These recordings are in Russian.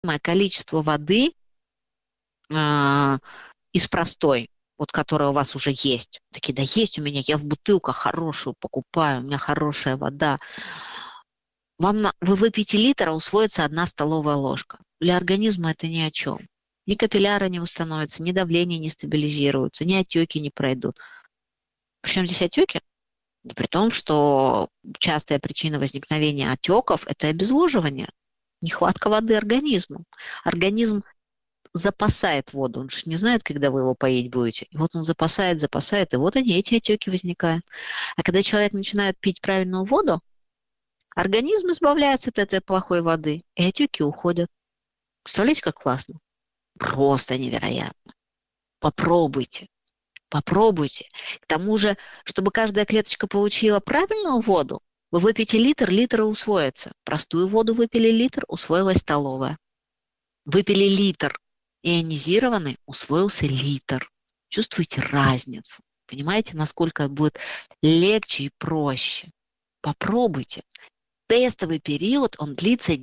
количество воды из простой, вот которая у вас уже есть. Такие, да есть у меня, я в бутылках хорошую покупаю, у меня хорошая вода. Вы выпьете литр, а усвоится 1 столовая ложка. Для организма это ни о чем. Ни капилляры не восстановятся, ни давление не стабилизируется, ни отеки не пройдут. Причем здесь отеки? Да при том, что частая причина возникновения отеков – это обезвоживание, нехватка воды организму. Организм запасает воду, он же не знает, когда вы его поить будете. И вот он запасает, запасает, и вот они, эти отеки возникают. А когда человек начинает пить правильную воду, организм избавляется от этой плохой воды, и отеки уходят. Представляете, как классно? Просто невероятно. Попробуйте. Попробуйте. К тому же, чтобы каждая клеточка получила правильную воду, вы выпьете литр, литр усвоится. Простую воду выпили литр, усвоилась столовая. Выпили литр ионизированный, усвоился литр. Чувствуете разницу? Понимаете, насколько будет легче и проще? Попробуйте. Тестовый период, он длится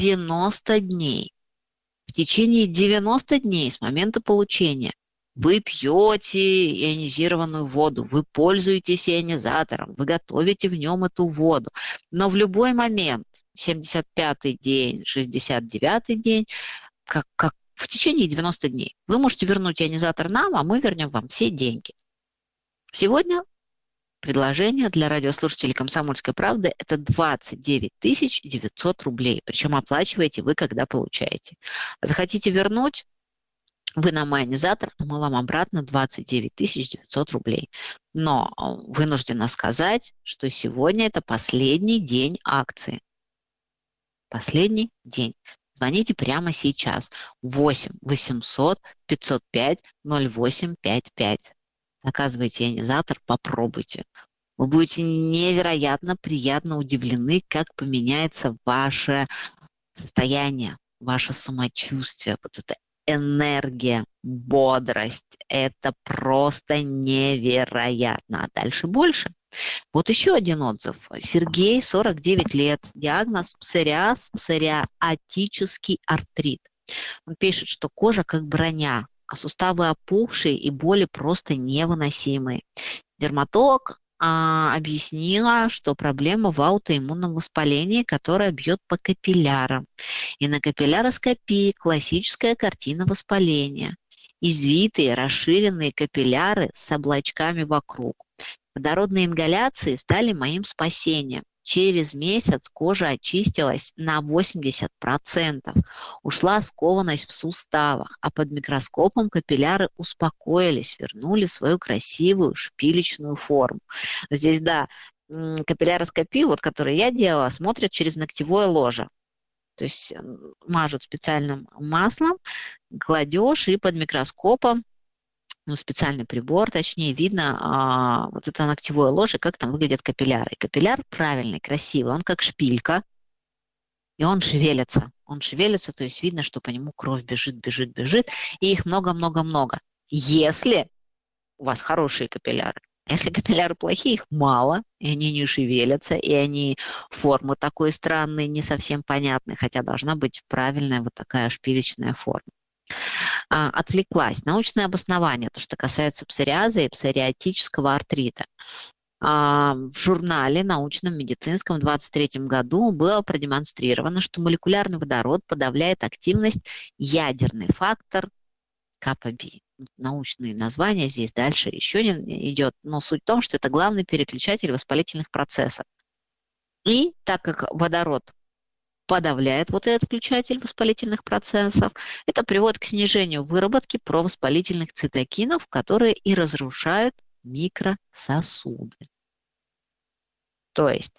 90 дней. В течение 90 дней с момента получения вы пьете ионизированную воду, вы пользуетесь ионизатором, вы готовите в нем эту воду. Но в любой момент, 75-й день, 69-й день, как в течение 90 дней, вы можете вернуть ионизатор нам, а мы вернем вам все деньги. Сегодня предложение для радиослушателей «Комсомольской правды» – это 29 900 рублей. Причем оплачиваете вы, когда получаете. Захотите вернуть, вы нам ионизатор, а мы вам обратно 29 900 рублей. Но вынуждена сказать, что сегодня это последний день акции. Последний день. Звоните прямо сейчас. 8 800 505 0855. Заказывайте ионизатор, попробуйте. Вы будете невероятно приятно удивлены, как поменяется ваше состояние, ваше самочувствие, вот эта энергия, бодрость. Это просто невероятно. А дальше больше. Вот еще один отзыв. Сергей, 49 лет, диагноз псориаз, псориатический артрит. Он пишет, что кожа как броня, а суставы опухшие и боли просто невыносимые. Дерматолог объяснила, что проблема в аутоиммунном воспалении, которое бьет по капиллярам. И на капилляроскопии классическая картина воспаления. Извитые, расширенные капилляры с облачками вокруг. Водородные ингаляции стали моим спасением. Через месяц кожа очистилась на 80%. Ушла скованность в суставах, а под микроскопом капилляры успокоились, вернули свою красивую шпилечную форму. Здесь, да, капилляроскопию, вот, которую я делала, смотрят через ногтевое ложе. То есть мажут специальным маслом, кладешь и под микроскопом, специальный прибор, точнее, видно вот это ногтевое ложе, как там выглядят капилляры. И капилляр правильный, красивый, он как шпилька, и он шевелится. Он шевелится, то есть видно, что по нему кровь бежит, бежит, бежит, и их много-много-много. Если у вас хорошие капилляры. Если капилляры плохие, их мало, и они не шевелятся, и они формы такой странной, не совсем понятной, хотя должна быть правильная вот такая шпилечная форма. Отвлеклась. Научное обоснование, то, что касается псориаза и псориатического артрита. В журнале научном медицинском в 2023 году было продемонстрировано, что молекулярный водород подавляет активность ядерный фактор КПБ. Научные названия здесь дальше еще не идет, но суть в том, что это главный переключатель воспалительных процессов. И так как водород подавляет вот этот включатель воспалительных процессов, это приводит к снижению выработки провоспалительных цитокинов, которые и разрушают микрососуды. То есть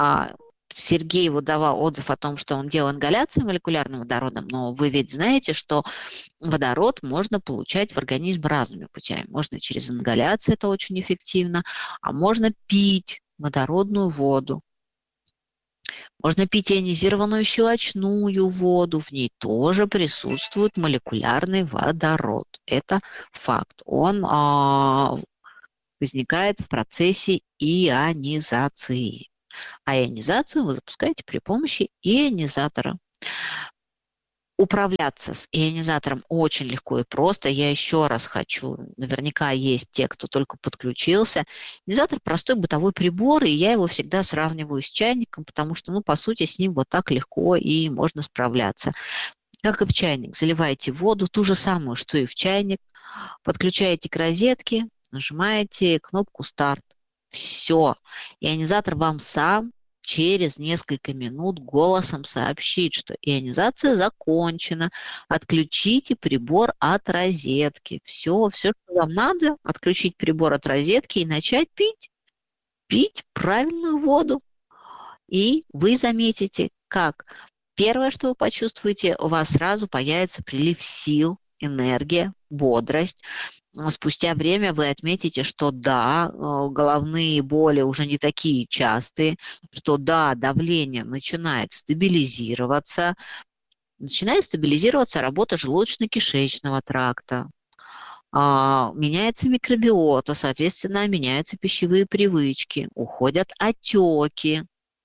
Сергей вот давал отзыв о том, что он делал ингаляции молекулярным водородом, но вы ведь знаете, что водород можно получать в организм разными путями. Можно через ингаляцию, это очень эффективно, а можно пить водородную воду. Можно пить ионизированную щелочную воду, в ней тоже присутствует молекулярный водород. Это факт. Он возникает в процессе ионизации. А ионизацию вы запускаете при помощи ионизатора. Управляться с ионизатором очень легко и просто. Я еще раз хочу, наверняка есть те, кто только подключился. Ионизатор – простой бытовой прибор, и я его всегда сравниваю с чайником, потому что, по сути, с ним вот так легко и можно справляться. Как и в чайник, заливаете воду, ту же самую, что и в чайник, подключаете к розетке, нажимаете кнопку «Старт». Все. Ионизатор вам сам через несколько минут голосом сообщит, что ионизация закончена, отключите прибор от розетки. Все, что вам надо, отключить прибор от розетки и начать пить правильную воду. И вы заметите, как первое, что вы почувствуете, у вас сразу появится прилив сил, энергия, бодрость. Спустя время вы отметите, что да, головные боли уже не такие частые, что да, давление начинает стабилизироваться. Начинает стабилизироваться работа желудочно-кишечного тракта. Меняется микробиота, соответственно, меняются пищевые привычки, уходят отеки.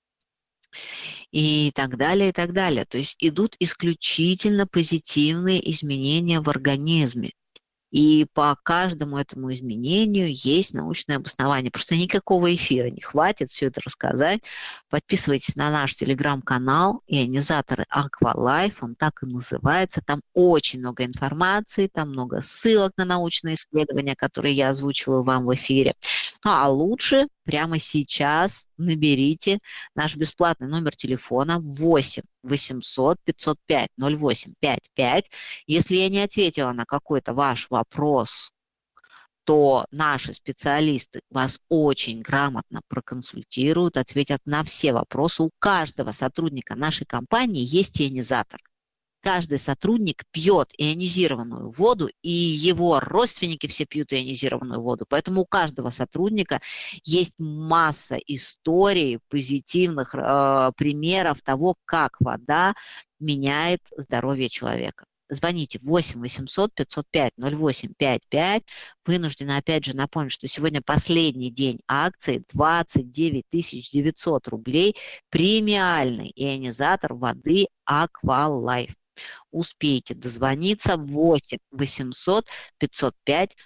И так далее, и так далее. То есть идут исключительно позитивные изменения в организме. И по каждому этому изменению есть научное обоснование. Просто никакого эфира не хватит все это рассказать. Подписывайтесь на наш телеграм-канал «Ионизаторы Аквалайф», он так и называется. Там очень много информации, там много ссылок на научные исследования, которые я озвучиваю вам в эфире. А лучше прямо сейчас наберите наш бесплатный номер телефона 8 800 505 0855. Если я не ответила на какой-то ваш вопрос, то наши специалисты вас очень грамотно проконсультируют, ответят на все вопросы. У каждого сотрудника нашей компании есть ионизатор. Каждый сотрудник пьет ионизированную воду, и его родственники все пьют ионизированную воду. Поэтому у каждого сотрудника есть масса историй, позитивных примеров того, как вода меняет здоровье человека. Звоните 8 800 505 0855. Вынуждена опять же напомнить, что сегодня последний день акции, 29 900 рублей, премиальный ионизатор воды Аквалайф. Успейте дозвониться 8 800 505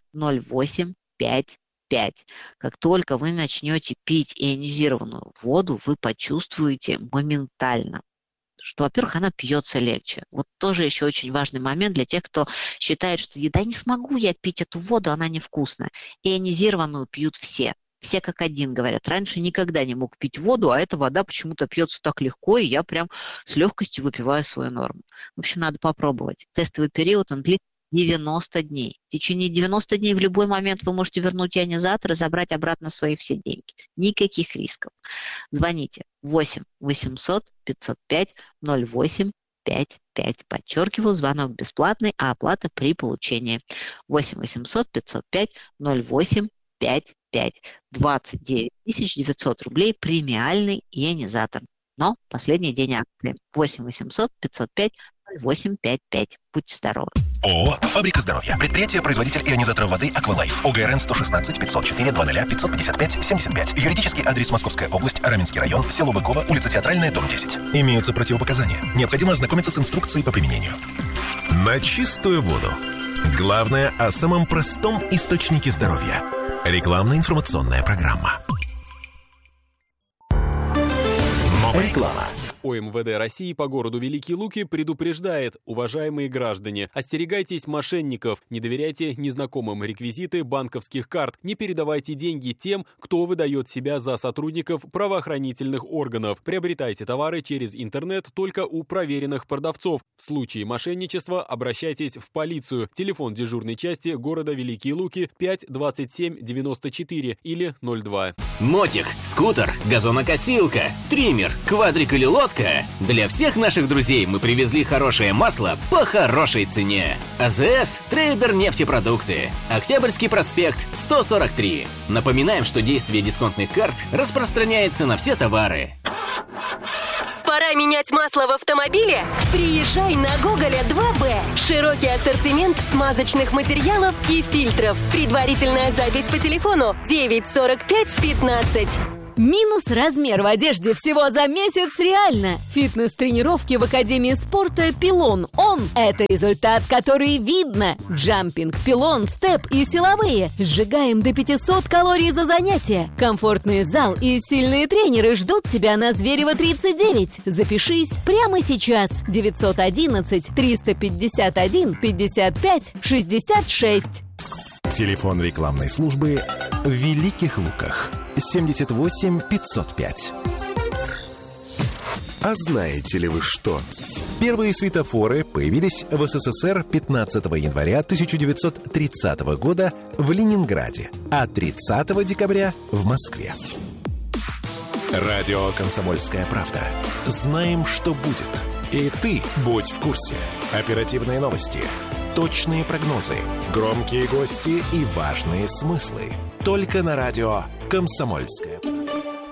0855. Как только вы начнете пить ионизированную воду, вы почувствуете моментально, что, во-первых, она пьется легче. Вот тоже еще очень важный момент для тех, кто считает, что да не смогу я пить эту воду, она невкусная. Ионизированную пьют все. Все как один говорят, раньше никогда не мог пить воду, а эта вода почему-то пьется так легко, и я прям с легкостью выпиваю свою норму. В общем, надо попробовать. Тестовый период, он длится 90 дней. В течение 90 дней в любой момент вы можете вернуть ионизатор и забрать обратно свои все деньги. Никаких рисков. Звоните 8 800 505 0855. Подчеркиваю, звонок бесплатный, а оплата при получении. 8 800 505 0855. 29 900 рублей премиальный ионизатор. Но последний день акции. 8 800 505 0855. Будьте здоровы. ООО «Фабрика здоровья». Предприятие-производитель ионизаторов воды «Аквалайф». ОГРН 116 504 00 555 75. Юридический адрес: Московская область, Раменский район, село Быково, улица Театральная, дом 10. Имеются противопоказания. Необходимо ознакомиться с инструкцией по применению. На чистую воду. Главное о самом простом источнике здоровья. Рекламно-информационная программа. Реклама. ОМВД России по городу Великие Луки предупреждает: уважаемые граждане, остерегайтесь мошенников, не доверяйте незнакомым реквизиты банковских карт, не передавайте деньги тем, кто выдает себя за сотрудников правоохранительных органов. Приобретайте товары через интернет только у проверенных продавцов. В случае мошенничества обращайтесь в полицию. Телефон дежурной части города Великие Луки 5 27 94 или 02. Мотик, скутер, газонокосилка, триммер, квадрик или лодка. Для всех наших друзей мы привезли хорошее масло по хорошей цене. АЗС Трейдер нефтепродукты. Октябрьский проспект 143. Напоминаем, что действие дисконтных карт распространяется на все товары. Пора менять масло в автомобиле? Приезжай на Гоголя 2Б. Широкий ассортимент смазочных материалов и фильтров. Предварительная запись по телефону 9 45 15. Минус размер в одежде всего за месяц реально. Фитнес-тренировки в Академии спорта «Пилон». Это результат, который видно. Джампинг, пилон, степ и силовые. Сжигаем до 500 калорий за занятие. Комфортный зал и сильные тренеры ждут тебя на Зверева 39. Запишись прямо сейчас. 911-351-55-66. Телефон рекламной службы в Великих Луках 78 505. А знаете ли вы что? Первые светофоры появились в СССР 15 января 1930 года в Ленинграде, а 30 декабря в Москве. Радио «Комсомольская правда». Знаем, что будет. И ты будь в курсе. Оперативные новости, точные прогнозы, громкие гости и важные смыслы. Только на радио «Комсомольская правда».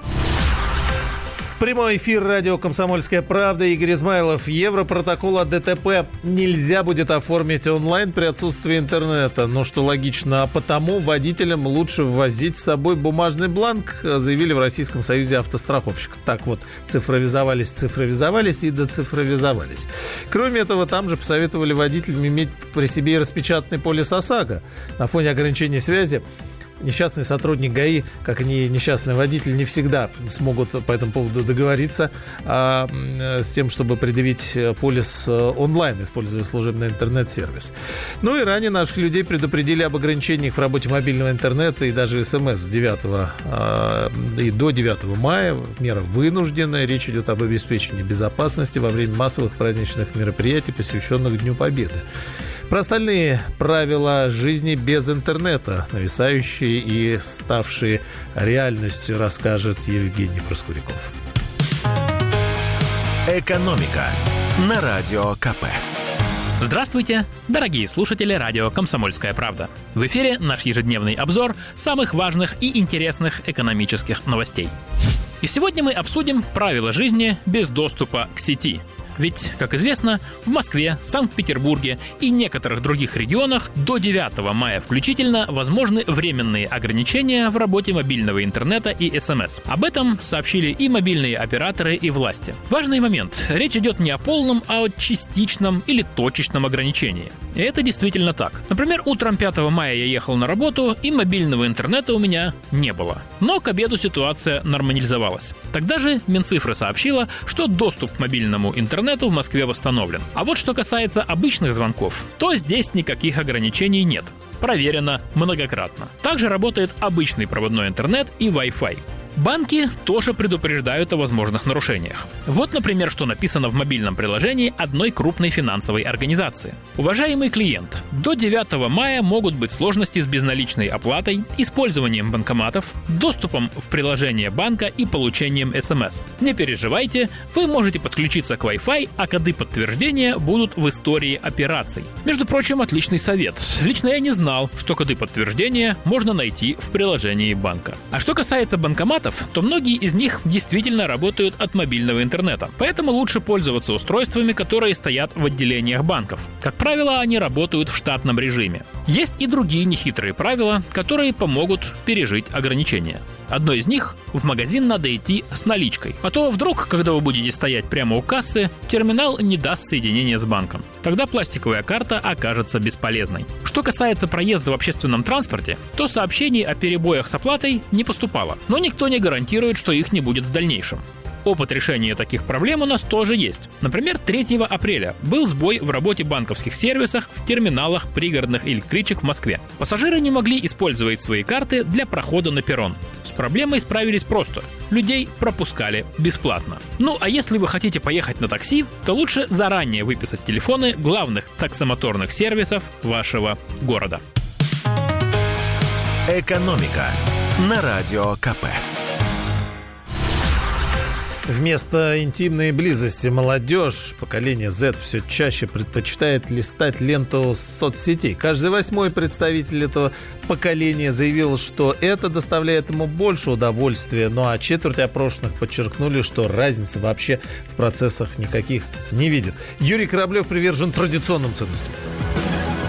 Прямой эфир радио «Комсомольская правда». Игорь Измайлов. Европротокол о ДТП нельзя будет оформить онлайн при отсутствии интернета. Ну, что логично. А потому водителям лучше ввозить с собой бумажный бланк, заявили в Российском союзе автостраховщиков. Так вот, цифровизовались и доцифровизовались. Кроме этого, там же посоветовали водителям иметь при себе и распечатанный полис ОСАГО. На фоне ограничений связи несчастный сотрудник ГАИ, как и несчастный водитель, не всегда смогут по этому поводу договориться с тем, чтобы предъявить полис онлайн, используя служебный интернет-сервис. Ну и ранее наших людей предупредили об ограничениях в работе мобильного интернета и даже СМС с 9 и до 9 мая. Мера вынужденная. Речь идет об обеспечении безопасности во время массовых праздничных мероприятий, посвященных Дню Победы. Про остальные правила жизни без интернета, нависающие и ставшие реальностью, расскажет Евгений Проскуряков. «Экономика» на Радио КП. Здравствуйте, дорогие слушатели радио «Комсомольская правда». В эфире наш ежедневный обзор самых важных и интересных экономических новостей. И сегодня мы обсудим правила жизни без доступа к сети. Ведь, как известно, в Москве, Санкт-Петербурге и некоторых других регионах до 9 мая включительно возможны временные ограничения в работе мобильного интернета и СМС. Об этом сообщили и мобильные операторы, и власти. Важный момент. Речь идет не о полном, а о частичном или точечном ограничении. И это действительно так. Например, утром 5 мая я ехал на работу, и мобильного интернета у меня не было. Но к обеду ситуация нормализовалась. Тогда же Минцифры сообщила, что доступ к мобильному интернету в Москве восстановлен. А вот что касается обычных звонков, то здесь никаких ограничений нет. Проверено многократно. Также работает обычный проводной интернет и Wi-Fi. Банки тоже предупреждают о возможных нарушениях. Вот, например, что написано в мобильном приложении одной крупной финансовой организации. Уважаемый клиент, до 9 мая могут быть сложности с безналичной оплатой, использованием банкоматов, доступом в приложение банка и получением СМС. Не переживайте, вы можете подключиться к Wi-Fi, а коды подтверждения будут в истории операций. Между прочим, отличный совет. Лично я не знал, что коды подтверждения можно найти в приложении банка. А что касается банкоматов, то многие из них действительно работают от мобильного интернета. Поэтому лучше пользоваться устройствами, которые стоят в отделениях банков. Как правило, они работают в штатном режиме. Есть и другие нехитрые правила, которые помогут пережить ограничения. Одно из них – в магазин надо идти с наличкой. А то вдруг, когда вы будете стоять прямо у кассы, терминал не даст соединения с банком. Тогда пластиковая карта окажется бесполезной. Что касается проезда в общественном транспорте, то сообщений о перебоях с оплатой не поступало. Но никто не гарантирует, что их не будет в дальнейшем. Опыт решения таких проблем у нас тоже есть. Например, 3 апреля был сбой в работе банковских сервисов в терминалах пригородных электричек в Москве. Пассажиры не могли использовать свои карты для прохода на перрон. С проблемой справились просто. Людей пропускали бесплатно. Ну, а если вы хотите поехать на такси, то лучше заранее выписать телефоны главных таксомоторных сервисов вашего города. «Экономика» на Радио КП. Вместо интимной близости молодежь, поколение Z, все чаще предпочитает листать ленту соцсетей. Каждый 8-й представитель этого поколения заявил, что это доставляет ему больше удовольствия. Ну а четверть опрошенных подчеркнули, что разницы вообще в процессах никаких не видят. Юрий Кораблев привержен традиционным ценностям.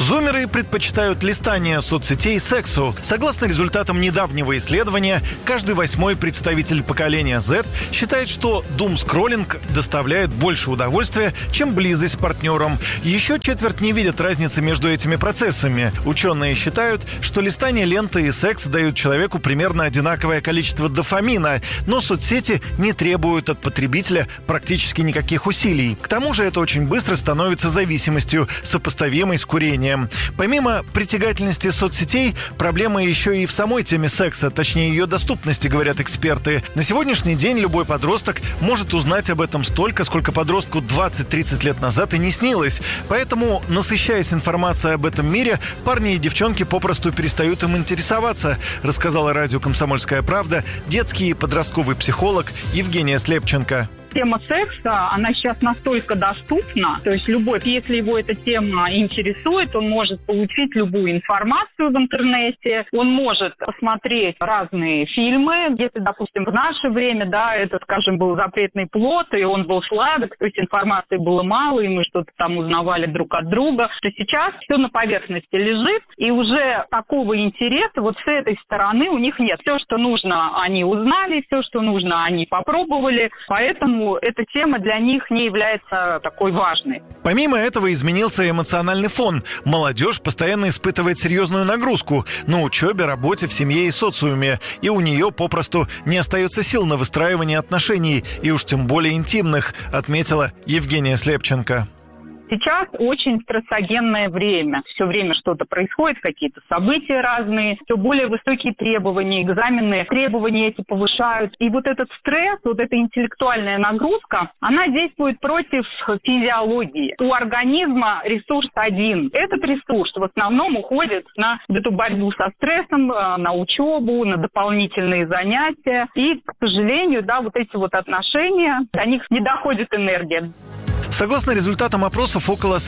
Зумеры предпочитают листание соцсетей сексу. Согласно результатам недавнего исследования, каждый 8-й представитель поколения Z считает, что думскроллинг доставляет больше удовольствия, чем близость с партнером. Еще четверть не видят разницы между этими процессами. Ученые считают, что листание ленты и секс дают человеку примерно одинаковое количество дофамина, но соцсети не требуют от потребителя практически никаких усилий. К тому же это очень быстро становится зависимостью, сопоставимой с курением. Помимо притягательности соцсетей, проблема еще и в самой теме секса, точнее ее доступности, говорят эксперты. На сегодняшний день любой подросток может узнать об этом столько, сколько подростку 20-30 лет назад и не снилось. Поэтому, насыщаясь информацией об этом мире, парни и девчонки попросту перестают им интересоваться, рассказала радио «Комсомольская правда» детский и подростковый психолог Евгения Слепченко. Тема секса, она сейчас настолько доступна, то есть любой, если его эта тема интересует, он может получить любую информацию в интернете, он может посмотреть разные фильмы, если, допустим, в наше время, да, это, скажем, был запретный плод, и он был сладок, то есть информации было мало, и мы что-то там узнавали друг от друга, то сейчас все на поверхности лежит, и уже такого интереса вот с этой стороны у них нет. Все, что нужно, они узнали, все, что нужно, они попробовали, поэтому эта тема для них не является такой важной. Помимо этого изменился эмоциональный фон. Молодежь постоянно испытывает серьезную нагрузку на учебе, работе, в семье и социуме. И у нее попросту не остается сил на выстраивание отношений, и уж тем более интимных, отметила Евгения Слепченко. Сейчас очень стрессогенное время. Все время что-то происходит, какие-то события разные, все более высокие требования, экзамены, требования эти повышают. И вот этот стресс, вот эта интеллектуальная нагрузка, она действует против физиологии. У организма ресурс один. Этот ресурс в основном уходит на эту борьбу со стрессом, на учебу, на дополнительные занятия. И, к сожалению, да, вот эти вот отношения, до них не доходит энергия. Согласно результатам опросов, около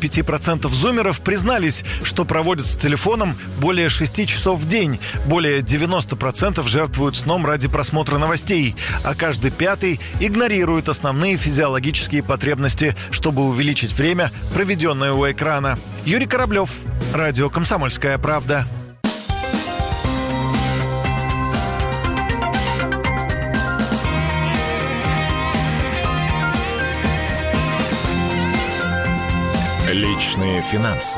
45% зумеров признались, что проводят с телефоном более 6 часов в день. Более 90% жертвуют сном ради просмотра новостей, а каждый 5-й игнорирует основные физиологические потребности, чтобы увеличить время, проведенное у экрана. Юрий Кораблев, радио «Комсомольская правда». Личные финансы.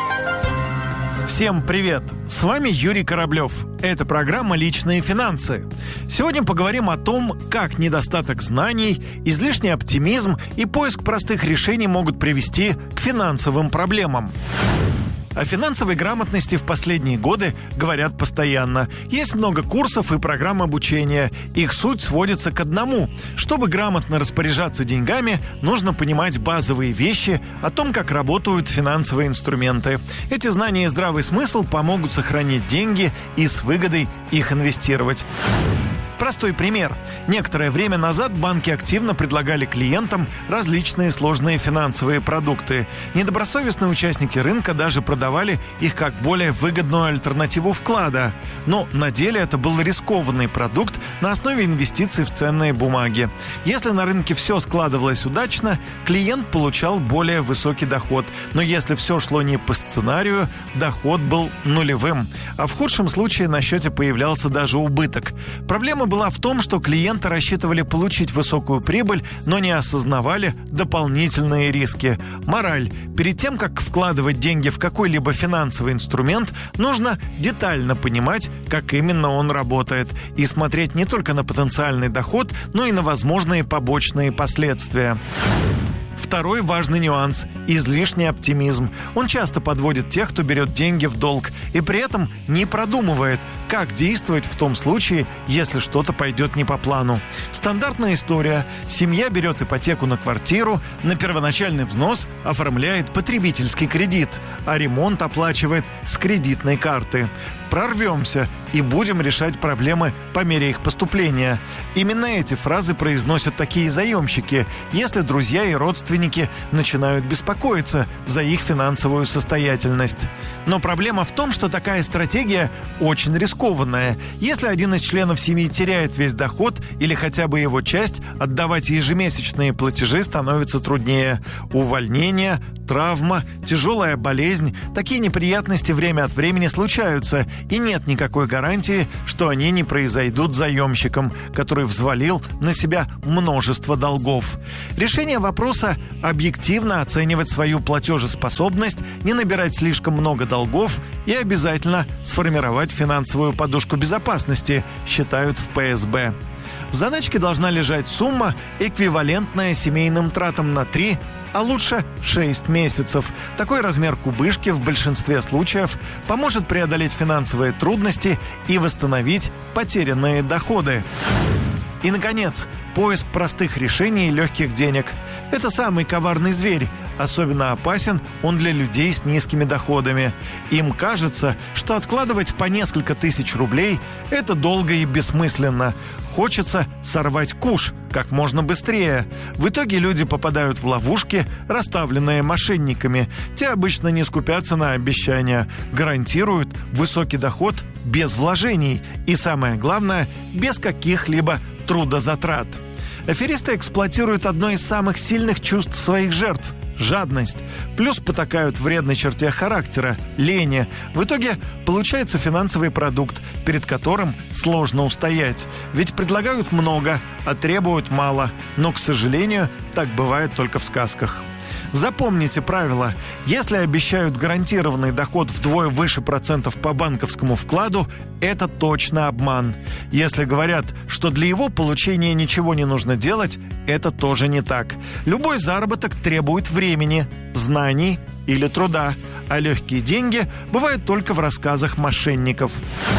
Всем привет! С вами Юрий Кораблев. Это программа «Личные финансы». Сегодня поговорим о том, как недостаток знаний, излишний оптимизм и поиск простых решений могут привести к финансовым проблемам. О финансовой грамотности в последние годы говорят постоянно. Есть много курсов и программ обучения. Их суть сводится к одному. Чтобы грамотно распоряжаться деньгами, нужно понимать базовые вещи о том, как работают финансовые инструменты. Эти знания и здравый смысл помогут сохранить деньги и с выгодой их инвестировать. Простой пример. Некоторое время назад банки активно предлагали клиентам различные сложные финансовые продукты. Недобросовестные участники рынка даже продавали их как более выгодную альтернативу вклада. Но на деле это был рискованный продукт на основе инвестиций в ценные бумаги. Если на рынке все складывалось удачно, клиент получал более высокий доход. Но если все шло не по сценарию, доход был нулевым. А в худшем случае на счете появлялся даже убыток. Проблема была в том, что клиенты рассчитывали получить высокую прибыль, но не осознавали дополнительные риски. Мораль. Перед тем, как вкладывать деньги в какой-либо финансовый инструмент, нужно детально понимать, как именно он работает, и смотреть не только на потенциальный доход, но и на возможные побочные последствия. Второй важный нюанс – излишний оптимизм. Он часто подводит тех, кто берет деньги в долг, и при этом не продумывает, как действовать в том случае, если что-то пойдет не по плану. Стандартная история. Семья берет ипотеку на квартиру, на первоначальный взнос оформляет потребительский кредит, а ремонт оплачивает с кредитной карты. Прорвемся. и будем решать проблемы по мере их поступления. Именно эти фразы произносят такие заемщики, если друзья и родственники начинают беспокоиться за их финансовую состоятельность. Но проблема в том, что такая стратегия очень рискованная. Если один из членов семьи теряет весь доход или хотя бы его часть, отдавать ежемесячные платежи становится труднее. Увольнение, травма, тяжелая болезнь – такие неприятности время от времени случаются, и нет никакой гарантии, что они не произойдут заемщиком, который взвалил на себя множество долгов. Решение вопроса – объективно оценивать свою платежеспособность, не набирать слишком много долгов и обязательно сформировать финансовую подушку безопасности, считают в ПСБ. В заначке должна лежать сумма, эквивалентная семейным тратам на 3, а лучше 6 месяцев. Такой размер кубышки в большинстве случаев поможет преодолеть финансовые трудности и восстановить потерянные доходы. И, наконец, поиск простых решений и легких денег. Это самый коварный зверь. Особенно опасен он для людей с низкими доходами. Им кажется, что откладывать по несколько тысяч рублей – это долго и бессмысленно. Хочется сорвать куш как можно быстрее. В итоге люди попадают в ловушки, расставленные мошенниками. Те обычно не скупятся на обещания, гарантируют высокий доход без вложений и, самое главное, без каких-либо трудозатрат. Аферисты эксплуатируют одно из самых сильных чувств своих жертв – жадность. Плюс потакают вредной черте характера – лени. В итоге получается финансовый продукт, перед которым сложно устоять. Ведь предлагают много, а требуют мало. Но, к сожалению, так бывает только в сказках. Запомните правило. Если обещают гарантированный доход вдвое выше процентов по банковскому вкладу, это точно обман. Если говорят, что для его получения ничего не нужно делать, это тоже не так. Любой заработок требует времени, знаний или труда, а легкие деньги бывают только в рассказах мошенников.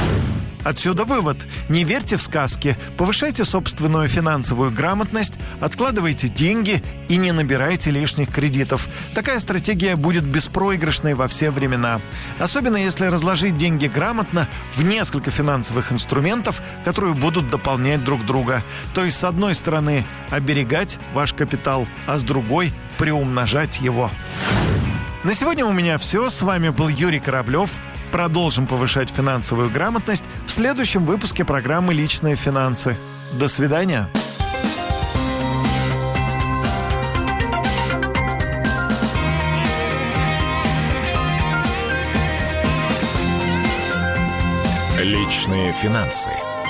Отсюда вывод. Не верьте в сказки, повышайте собственную финансовую грамотность, откладывайте деньги и не набирайте лишних кредитов. Такая стратегия будет беспроигрышной во все времена. Особенно если разложить деньги грамотно в несколько финансовых инструментов, которые будут дополнять друг друга. То есть, с одной стороны, оберегать ваш капитал, а с другой – приумножать его. На сегодня у меня все. С вами был Юрий Кораблев. Продолжим повышать финансовую грамотность в следующем выпуске программы «Личные финансы». До свидания. Личные финансы.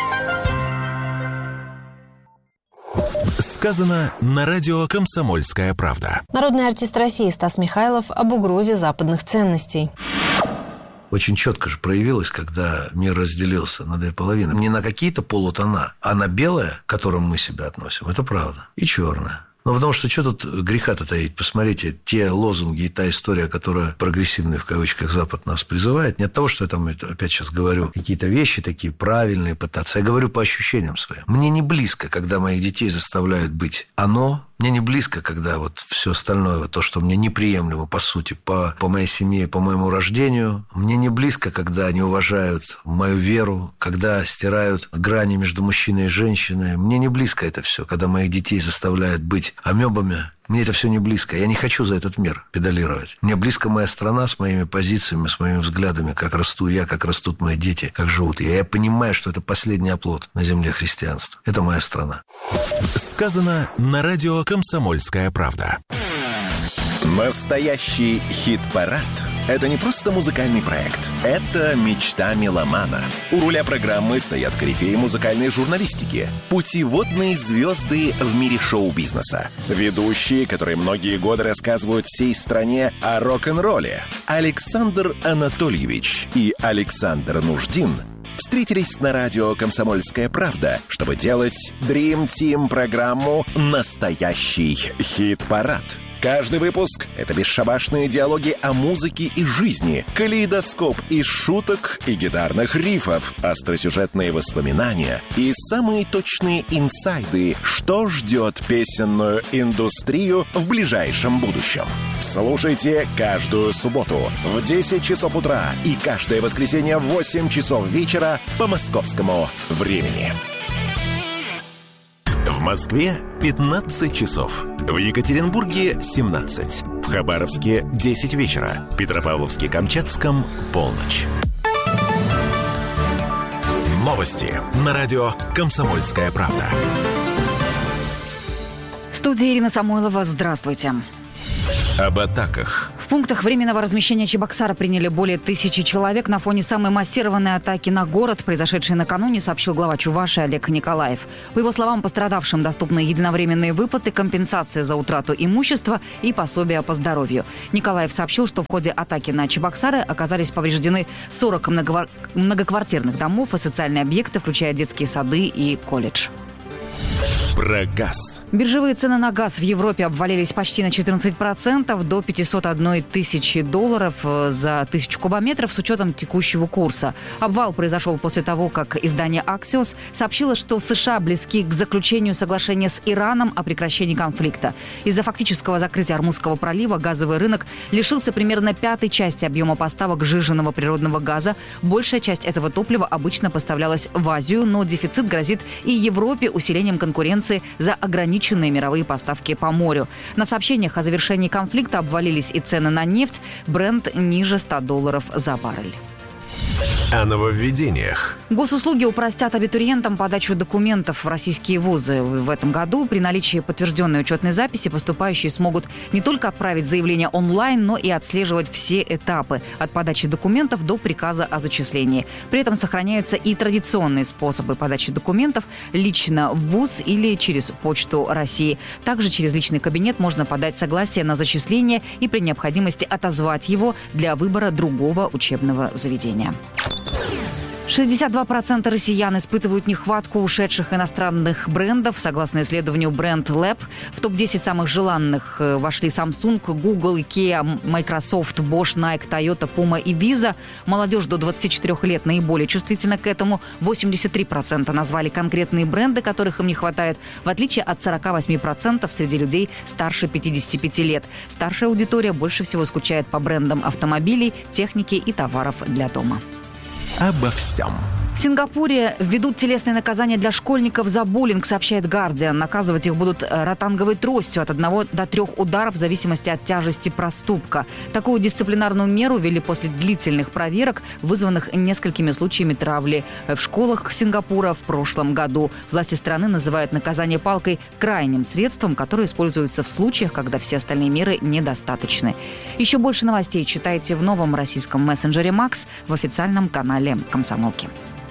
Сказано на радио «Комсомольская правда». Народный артист России Стас Михайлов об угрозе западных ценностей. Очень четко же проявилось, когда мир разделился на две половины. Не на какие-то полутона, а на белое, к которому мы себя относим. Это правда. И черное. Ну, потому что тут греха-то таить? Посмотрите, те лозунги и та история, которая прогрессивный, в кавычках, Запад нас призывает, не от того, что я там опять сейчас говорю какие-то вещи такие правильные пытаться. Я говорю по ощущениям своим. Мне не близко, когда моих детей заставляют быть оно. Мне не близко, когда вот все остальное, то, что мне неприемлемо, по сути, по моей семье, по моему рождению. Мне не близко, когда они уважают мою веру, когда стирают грани между мужчиной и женщиной. Мне не близко это все, когда моих детей заставляют быть амебами. Мне это все не близко. Я не хочу за этот мир педалировать. Мне близко моя страна с моими позициями, с моими взглядами, как расту я, как растут мои дети, как живут я. Я понимаю, что это последний оплот на земле христианства. Это моя страна. Сказано на радио «Комсомольская правда». Настоящий хит-парад – это не просто музыкальный проект. Это мечта меломана. У руля программы стоят корифеи музыкальной журналистики, путеводные звезды в мире шоу-бизнеса, ведущие, которые многие годы рассказывают всей стране о рок-н-ролле. Александр Анатольевич и Александр Нуждин встретились на радио «Комсомольская правда», чтобы делать Dream Team программу «Настоящий хит-парад». Каждый выпуск — это бесшабашные диалоги о музыке и жизни, калейдоскоп из шуток и гитарных рифов, остросюжетные воспоминания и самые точные инсайды, что ждет песенную индустрию в ближайшем будущем. Слушайте каждую субботу в 10 часов утра и каждое воскресенье в 8 часов вечера по московскому времени. В Москве 15 часов. В Екатеринбурге 17. В Хабаровске 10 вечера. В Петропавловске-Камчатском полночь. Новости на радио «Комсомольская правда». В студии Ирина Самойлова. Здравствуйте. Об атаках. В пунктах временного размещения Чебоксара приняли более 1000 человек на фоне самой массированной атаки на город, произошедшей накануне, сообщил глава Чувашии Олег Николаев. По его словам, пострадавшим доступны единовременные выплаты, компенсация за утрату имущества и пособия по здоровью. Николаев сообщил, что в ходе атаки на Чебоксары оказались повреждены 40 многоквартирных домов и социальные объекты, включая детские сады и колледж. Про газ. Биржевые цены на газ в Европе обвалились почти на 14% до $501 тысячи за 1000 кубометров с учетом текущего курса. Обвал произошел после того, как издание Axios сообщило, что США близки к заключению соглашения с Ираном о прекращении конфликта. Из-за фактического закрытия Ормузского пролива газовый рынок лишился примерно 1/5 части объема поставок сжиженного природного газа. Большая часть этого топлива обычно поставлялась в Азию, но дефицит грозит и Европе усилением конкуренции за ограниченные мировые поставки по морю. На сообщениях о завершении конфликта обвалились и цены на нефть. Брент ниже $100 за баррель. О нововведениях. Госуслуги упростят абитуриентам подачу документов в российские вузы. В этом году при наличии подтвержденной учетной записи поступающие смогут не только отправить заявление онлайн, но и отслеживать все этапы от подачи документов до приказа о зачислении. При этом сохраняются и традиционные способы подачи документов лично в вуз или через Почту России. Также через личный кабинет можно подать согласие на зачисление и при необходимости отозвать его для выбора другого учебного заведения. 62% россиян испытывают нехватку ушедших иностранных брендов. Согласно исследованию Brand Lab, в топ-10 самых желанных вошли Samsung, Google, IKEA, Microsoft, Bosch, Nike, Toyota, Puma и Visa. Молодежь до 24 лет наиболее чувствительна к этому. 83% назвали конкретные бренды, которых им не хватает, в отличие от 48% среди людей старше 55 лет. Старшая аудитория больше всего скучает по брендам автомобилей, техники и товаров для дома. Обо всем. В Сингапуре введут телесные наказания для школьников за буллинг, сообщает Guardian. Наказывать их будут ротанговой тростью от 1 до 3 ударов в зависимости от тяжести проступка. Такую дисциплинарную меру ввели после длительных проверок, вызванных несколькими случаями травли в школах Сингапура в прошлом году. Власти страны называют наказание палкой крайним средством, которое используется в случаях, когда все остальные меры недостаточны. Еще больше новостей читайте в новом российском мессенджере Max в официальном канале «Комсомолки».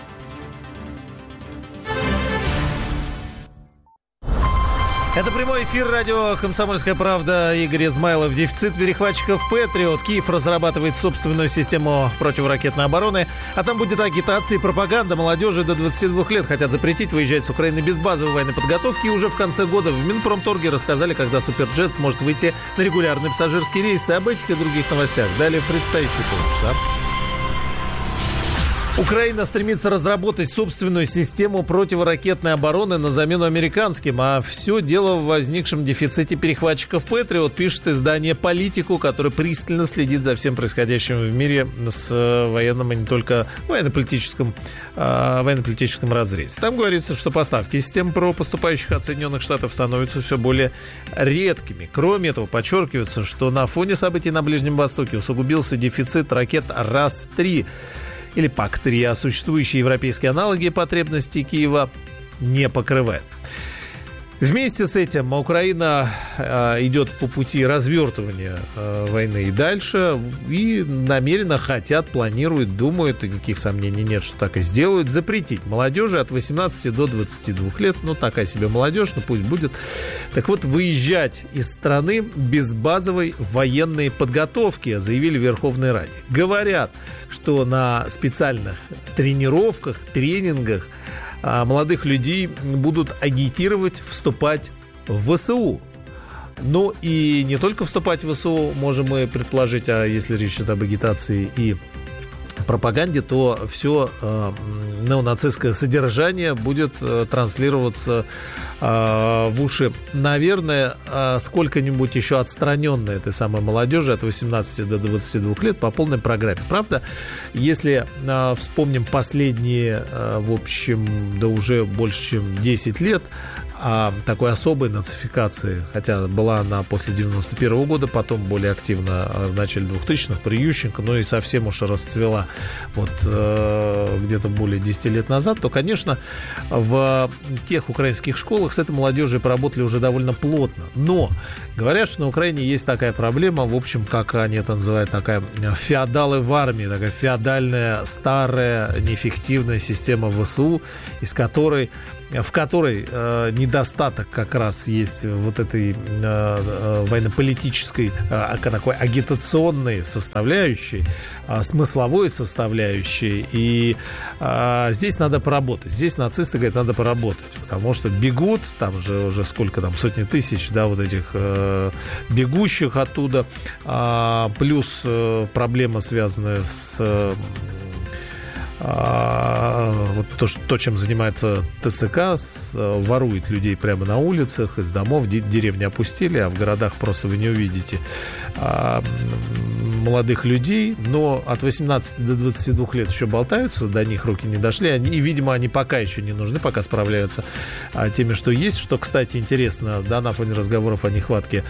Это прямой эфир радио «Комсомольская правда». Игорь Измайлов. Дефицит перехватчиков «Патриот». Киев разрабатывает собственную систему противоракетной обороны. А там будет агитация и пропаганда. Молодежи до 22 лет хотят запретить выезжать с Украины без базовой военной подготовки. И уже в конце года в Минпромторге рассказали, когда Суперджет сможет выйти на регулярные пассажирские рейсы. Об этих и других новостях далее в предстоящий полчаса. Украина стремится разработать собственную систему противоракетной обороны на замену американским, а все дело в возникшем дефиците перехватчиков «Патриот», пишет издание «Политику», которое пристально следит за всем происходящим в мире с военным и не только военно-политическим разрезе. Там говорится, что поставки систем ПРО, поступающих от Соединенных Штатов, становятся все более редкими. Кроме этого, подчеркивается, что на фоне событий на Ближнем Востоке усугубился дефицит ракет РАС-3, или ПАК-3, а существующие европейские аналоги потребностей Киева не покрывают. Вместе с этим Украина идет по пути развертывания войны и дальше, и намеренно планируют, думают, и никаких сомнений нет, что так и сделают, запретить молодежи от 18 до 22 лет, такая себе молодежь, пусть будет, так вот, выезжать из страны без базовой военной подготовки, заявили в Верховной Раде. Говорят, что на специальных тренировках, тренингах молодых людей будут агитировать вступать в ВСУ. Ну и не только вступать в ВСУ можем мы предположить, а если речь идет об агитации и пропаганде, то все неонацистское содержание будет транслироваться в уши, наверное, сколько-нибудь еще отстраненной этой самой молодежи от 18 до 22 лет по полной программе. Правда, если вспомним последние, в общем, да уже больше чем 10 лет такой особой нацификации, хотя была она после 91 года, потом более активно в начале 2000-х при Ющенко, но и совсем уж расцвела вот где-то более 10 лет назад, то, конечно, в тех украинских школах с этой молодежью поработали уже довольно плотно. Но говорят, что на Украине есть такая проблема, в общем, как они это называют, такая феодалы в армии, такая феодальная, старая, неэффективная система ВСУ, в которой недостаток как раз есть вот этой военно-политической, такой агитационной составляющей, смысловой составляющей. И здесь надо поработать. Здесь нацисты говорят, надо поработать. Потому что бегут, там же уже сколько там, сотни тысяч, да, вот этих бегущих оттуда. Плюс проблема, связанная с... вот то, чем занимается ТЦК, ворует людей прямо на улицах, из домов, деревни опустили, а в городах просто вы не увидите молодых людей, но от 18 до 22 лет еще болтаются, до них руки не дошли, и, видимо, они пока еще не нужны, пока справляются теми, что есть, что, кстати, интересно, да, на фоне разговоров о нехватке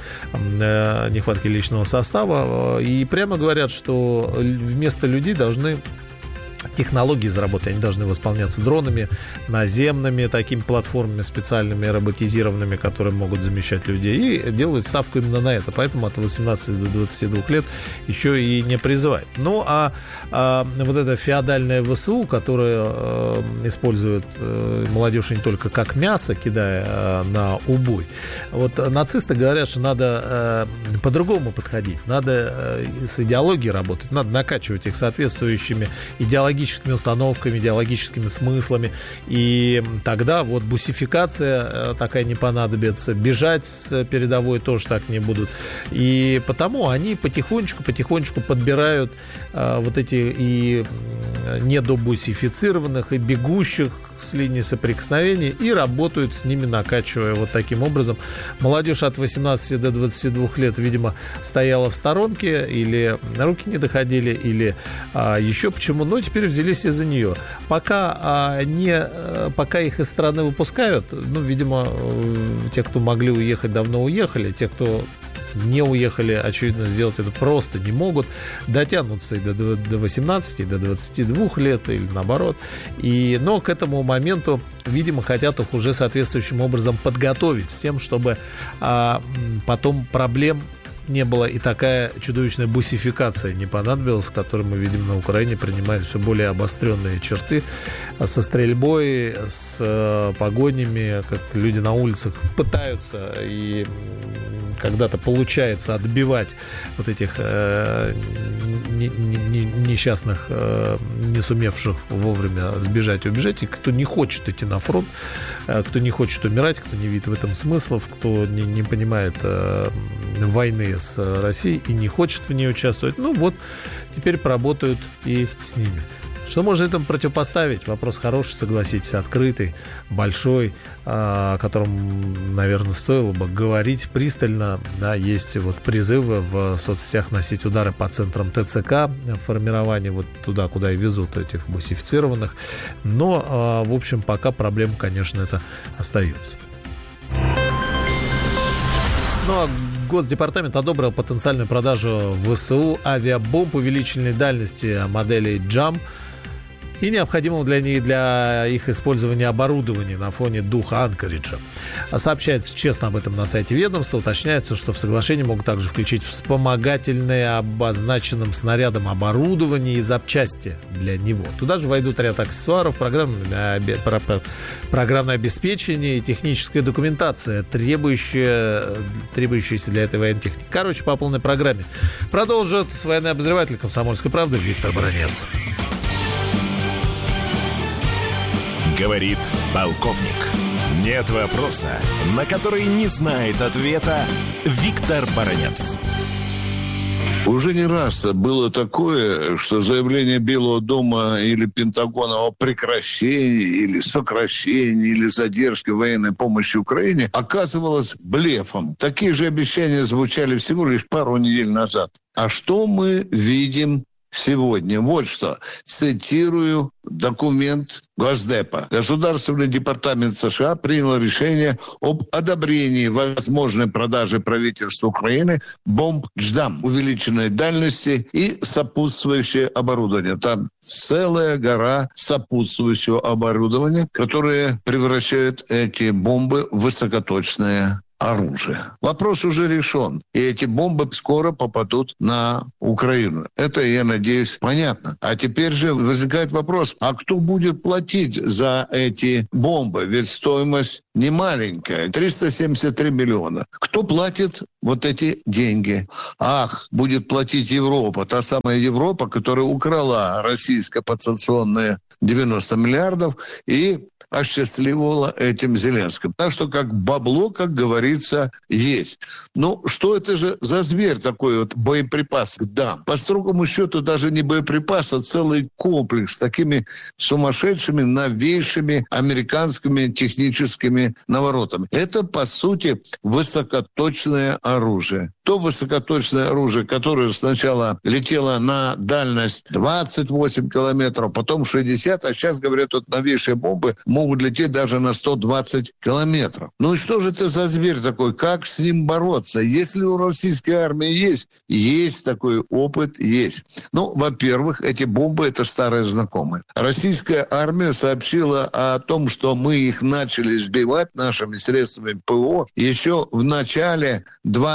личного состава, и прямо говорят, что вместо людей должны технологии заработать, они должны восполняться дронами, наземными такими платформами специальными, роботизированными, которые могут замещать людей, и делают ставку именно на это. Поэтому от 18 до 22 лет еще и не призывают. Ну, а вот это феодальное ВСУ, которое использует молодежь не только как мясо, кидая на убой. Вот нацисты говорят, что надо по-другому подходить, надо с идеологией работать, надо накачивать их соответствующими идеологическими установками, идеологическими смыслами, и тогда вот бусификация такая не понадобится, бежать с передовой тоже так не будут, и потому они потихонечку подбирают вот эти и недобусифицированных, и бегущих с линии соприкосновения, и работают с ними, накачивая вот таким образом. Молодежь от 18 до 22 лет, видимо, стояла в сторонке, или руки не доходили, или еще почему, но теперь взялись из-за нее. Пока их из страны выпускают, ну, видимо, те, кто могли уехать, давно уехали, те, кто не уехали, очевидно, сделать это просто не могут, дотянутся и до 18, и до 22 лет, или наоборот. Но к этому моменту, видимо, хотят их уже соответствующим образом подготовить с тем, чтобы потом проблем не было и такая чудовищная бусификация не понадобилась, которую мы видим на Украине, принимает все более обостренные черты со стрельбой, с погонями, как люди на улицах пытаются и когда-то получается отбивать вот этих несчастных, не сумевших вовремя сбежать и убежать, и кто не хочет идти на фронт, кто не хочет умирать, кто не видит в этом смыслов, кто не понимает войны с Россией и не хочет в ней участвовать, ну вот, теперь поработают и с ними. Что можно этому противопоставить? Вопрос хороший, согласитесь, открытый, большой, о котором, наверное, стоило бы говорить пристально. Да, есть вот призывы в соцсетях носить удары по центрам ТЦК, формирование вот туда, куда и везут этих бусифицированных. Но, в общем, пока проблема, конечно, это остается. Ну, а Госдепартамент одобрил потенциальную продажу в ВСУ авиабомб увеличенной дальности моделей JAM и необходимого для их использования оборудования на фоне духа Анкориджа. Сообщается честно об этом на сайте ведомства. Уточняется, что в соглашении могут также включить вспомогательное обозначенным снарядом оборудование и запчасти для него. Туда же войдут ряд аксессуаров, программное обеспечение и техническая документация, требующаяся для этой военной техники. Короче, по полной программе. Продолжит военный обозреватель «Комсомольской правды» Виктор Баранец. Говорит полковник. Нет вопроса, на который не знает ответа Виктор Баранец. Уже не раз было такое, что заявление Белого дома или Пентагона о прекращении или сокращении или задержке военной помощи Украине оказывалось блефом. Такие же обещания звучали всего лишь пару недель назад. А что мы видим сегодня? Вот что. Цитирую документ Госдепа. Государственный департамент США принял решение об одобрении возможной продажи правительству Украины бомб «Дждам» увеличенной дальности и сопутствующее оборудование. Там целая гора сопутствующего оборудования, которое превращает эти бомбы в высокоточное оружие. Вопрос уже решен. И эти бомбы скоро попадут на Украину. Это, я надеюсь, понятно. А теперь же возникает вопрос, а кто будет платить за эти бомбы? Ведь стоимость не маленькая. 373 миллиона. Кто платит вот эти деньги? Ах, будет платить Европа. Та самая Европа, которая украла российское подсанкционное 90 миллиардов и осчастливила этим Зеленским. Так что как бабло, как говорится, есть. Ну, что это же за зверь такой вот боеприпас? Да, по строгому счету даже не боеприпас, а целый комплекс с такими сумасшедшими, новейшими американскими техническими наворотами. Это, по сути, высокоточное оружие. То высокоточное оружие, которое сначала летело на дальность 28 километров, потом 60, а сейчас, говорят, вот новейшие бомбы могут лететь даже на 120 километров. Ну и что же это за зверь такой? Как с ним бороться? Если у российской армии есть такой опыт, есть. Ну, во-первых, эти бомбы – это старые знакомые. Российская армия сообщила о том, что мы их начали сбивать нашими средствами ПВО еще в начале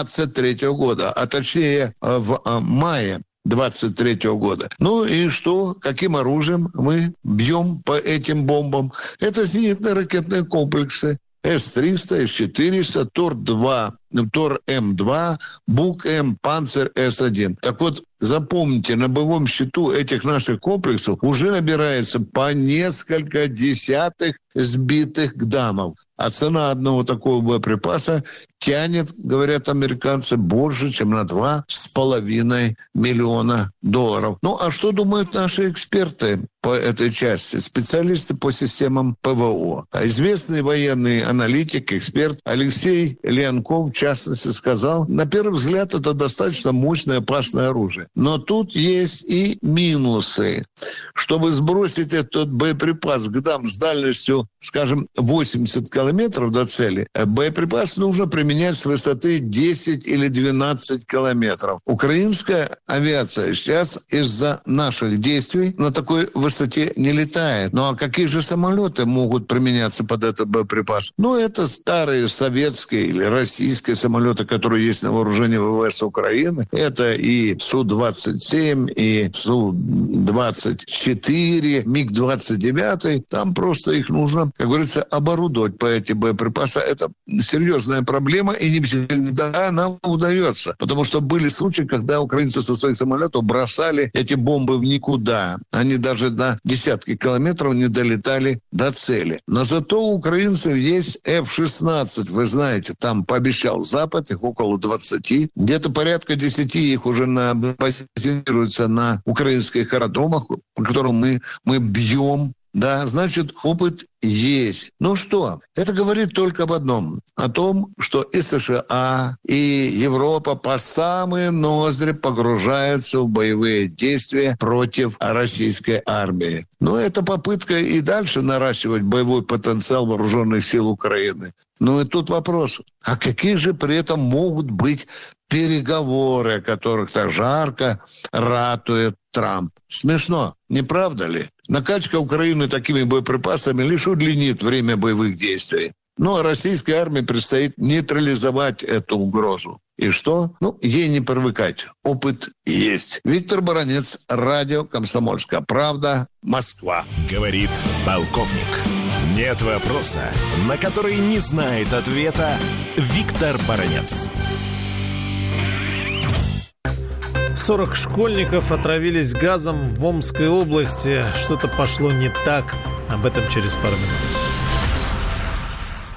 23 года, а точнее в мае 23 года. Ну и что? Каким оружием мы бьем по этим бомбам? Это зенитно ракетные комплексы. С-300, С-400, Тор-2, Тор-М2, Бук-М, Панцер С-1. Так вот, запомните, на боевом счету этих наших комплексов уже набирается по несколько десятых сбитых ГДАМов. А цена одного такого боеприпаса тянет, говорят американцы, больше, чем на $2,5 миллиона. Ну, а что думают наши эксперты по этой части? Специалисты по системам ПВО. Известный военный аналитик, эксперт Алексей Леонков, в частности, сказал, на первый взгляд, это достаточно мощное, опасное оружие. Но тут есть и минусы. Чтобы сбросить этот боеприпас ГДАМ с дальностью, скажем, 80 километров до цели, боеприпас нужно применять с высоты 10 или 12 километров. Украинская авиация сейчас из-за наших действий на такой высоте не летает. Ну а какие же самолеты могут применяться под этот боеприпас? Ну, это старые советские или российские самолеты, которые есть на вооружении ВВС Украины. Это и Су-27, и Су-24, МиГ-29. Там просто их нужно, как говорится, оборудовать по эти боеприпасы. Это серьезная проблема, и не всегда нам удается. Потому что были случаи, когда украинцы со своих самолетов бросали эти бомбы в никуда. Они даже на десятки километров не долетали до цели. Но зато у украинцев есть F-16. Вы знаете, там пообещал Запад, их около 20. Где-то порядка 10 их уже базируются на украинских аэродромах, по которым мы бьем. Да, значит, опыт есть. Ну что, это говорит только об одном. О том, что и США, и Европа по самые ноздри погружаются в боевые действия против российской армии. Но это попытка и дальше наращивать боевой потенциал вооруженных сил Украины. Ну и тут вопрос, а какие же при этом могут быть переговоры, о которых так жарко ратует Трамп? Смешно, не правда ли? Накачка Украины такими боеприпасами лишь удлинит время боевых действий. Ну, а российской армии предстоит нейтрализовать эту угрозу. И что? Ну, ей не привыкать. Опыт есть. Виктор Баранец, радио «Комсомольская правда», Москва. Говорит полковник. Нет вопроса, на который не знает ответа Виктор Баранец. 40 школьников отравились газом в Омской области. Что-то пошло не так. Об этом через пару минут.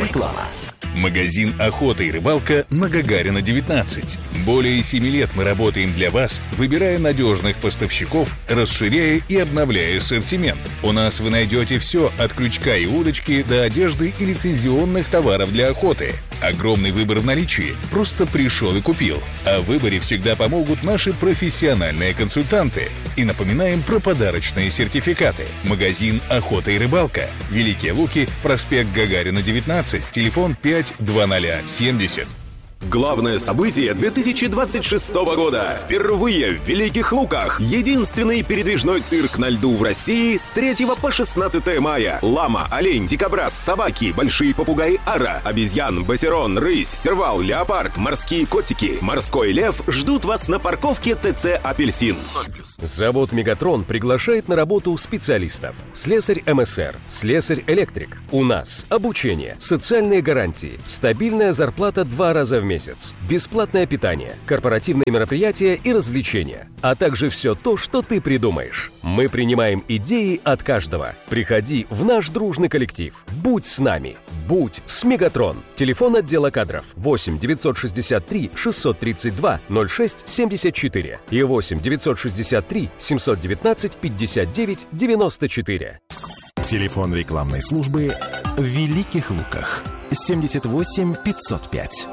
Реклама. Магазин «Охота и рыбалка» на Гагарина, 19. Более 7 лет мы работаем для вас, выбирая надежных поставщиков, расширяя и обновляя ассортимент. У нас вы найдете все от крючка и удочки до одежды и лицензионных товаров для охоты. Огромный выбор в наличии. Просто пришел и купил. О выборе всегда помогут наши профессиональные консультанты. И напоминаем про подарочные сертификаты. Магазин «Охота и рыбалка». Великие Луки, проспект Гагарина, 19. Телефон 52070. Главное событие 2026 года. Впервые в Великих Луках. Единственный передвижной цирк на льду в России с 3 по 16 мая. Лама, олень, дикобраз, собаки, большие попугаи ара, обезьян, басерон, рысь, сервал, леопард, морские котики, морской лев ждут вас на парковке ТЦ «Апельсин». Завод «Мегатрон» приглашает на работу специалистов. Слесарь МСР, слесарь-электрик. У нас обучение, социальные гарантии, стабильная зарплата 2 раза в месяц, бесплатное питание, корпоративные мероприятия и развлечения, а также все то, что ты придумаешь. Мы принимаем идеи от каждого. Приходи в наш дружный коллектив. Будь с нами. Будь с Мегатрон. Телефон отдела кадров 8 963 632 06 74 и 8 963 719 59 94. Телефон рекламной службы в Великих Луках 78 505.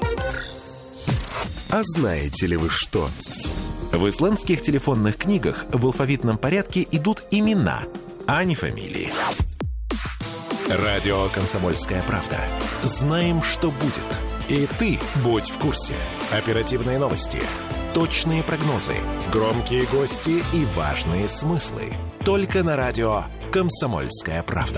А знаете ли вы что? В исландских телефонных книгах в алфавитном порядке идут имена, а не фамилии. Радио «Комсомольская правда». Знаем, что будет. И ты будь в курсе. Оперативные новости, точные прогнозы, громкие гости и важные смыслы. Только на радио «Комсомольская правда».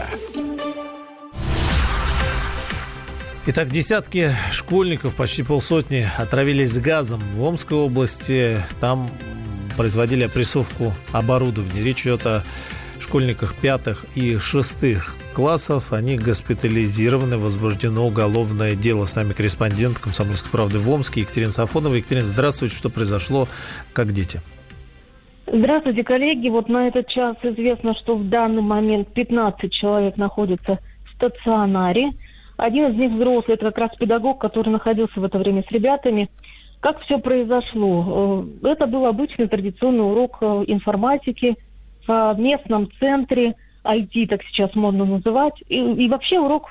Итак, десятки школьников, почти полсотни, отравились газом в Омской области. Там производили опрессовку оборудования. Речь идет о школьниках 5 и 6 классов. Они госпитализированы, возбуждено уголовное дело. С нами корреспондент «Комсомольской правды» в Омске Екатерина Сафонова. Екатерина, здравствуйте. Что произошло? Как дети? Здравствуйте, коллеги. Вот на этот час известно, что в данный момент 15 человек находятся в стационаре. Один из них взрослый, это как раз педагог, который находился в это время с ребятами. Как все произошло? Это был обычный традиционный урок информатики в местном центре, IT, так сейчас модно называть. И вообще урок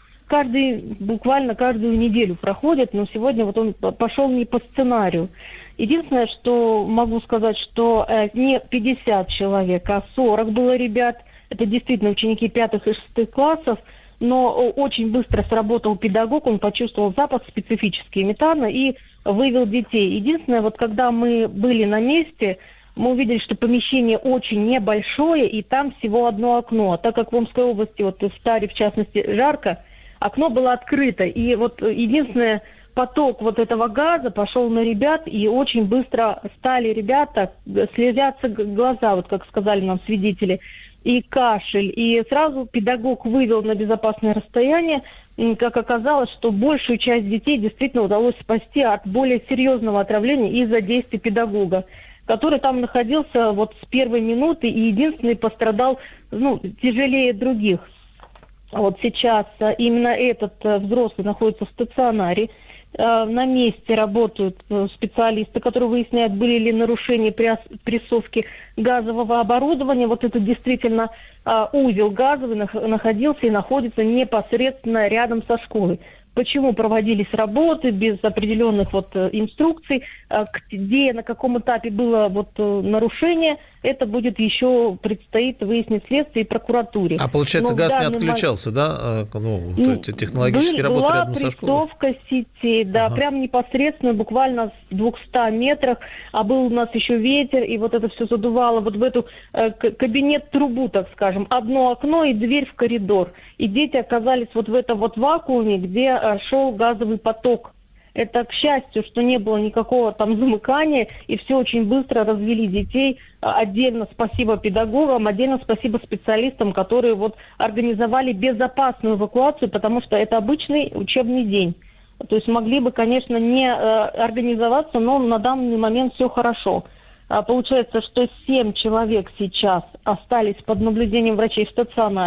буквально каждую неделю проходит, но сегодня вот он пошел не по сценарию. Единственное, что могу сказать, что не 50 человек, а 40 было ребят. Это действительно ученики 5 и 6 классов. Но очень быстро сработал педагог, он почувствовал запах специфический метана и вывел детей. Единственное, вот когда мы были на месте, мы увидели, что помещение очень небольшое, и там всего одно окно. А так как в Омской области, вот в Старе, в частности, жарко, окно было открыто. И вот единственное, поток вот этого газа пошел на ребят, и очень быстро стали ребята, слезятся глаза, вот как сказали нам свидетели, и кашель. И сразу педагог вывел на безопасное расстояние. Как оказалось, что большую часть детей действительно удалось спасти от более серьезного отравления из-за действий педагога, который там находился вот с первой минуты и единственный пострадал, тяжелее других. Вот сейчас именно этот взрослый находится в стационаре. На месте работают специалисты, которые выясняют, были ли нарушения при прессовке газового оборудования. Вот это действительно узел газовый находился и находится непосредственно рядом со школой. Почему проводились работы без определенных инструкций, где, на каком этапе было нарушение, это будет еще предстоит выяснить следствие и прокуратуре. А получается, газ не отключался, да? Технологические работы рядом со школой? Была прессовка сетей, да, прям непосредственно, буквально в 200 метрах, а был у нас еще ветер, и вот это все задувало в эту кабинет-трубу, так скажем, одно окно и дверь в коридор. И дети оказались в этом вакууме, где шел газовый поток. Это, к счастью, что не было никакого там замыкания, и все очень быстро развели детей. Отдельно спасибо педагогам, отдельно спасибо специалистам, которые организовали безопасную эвакуацию, потому что это обычный учебный день. То есть могли бы, конечно, не организоваться, но на данный момент все хорошо. Получается, что 7 человек сейчас остались под наблюдением врачей в стационаре.